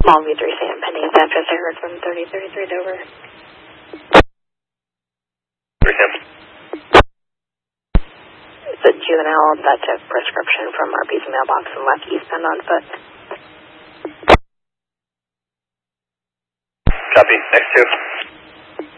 Longview 3 Sam, pending a staff just heard from 3033 Dover. 3 Sam. It's a juvenile that took prescription from RP's mailbox and left eastbound on foot. Copy. Next 2.